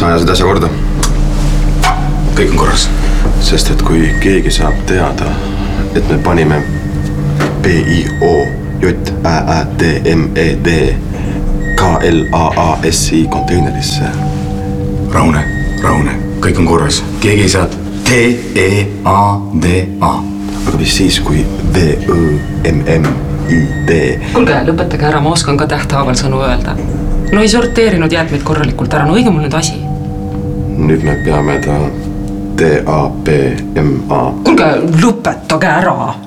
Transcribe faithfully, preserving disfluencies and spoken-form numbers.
ajasid asja korda. Kõik on korras. Sest et kui keegi saab teada, et me panime P I O J Ä Ä T M E D K L A A S I konteinerisse. Rahune, rahune, kõik on korras. Keegi ei saa T E A D A. Aga mis siis, kui V Ö M M I D? Kuulge, lõpetage ära, ma oskan ka tähthaaval sõnu öelda. No ei sorteerinud jäätmeid korralikult ära, no õige mul nüüd asi. Nüüd me peame ta T A P M A. Kuulge, lõpetage ära!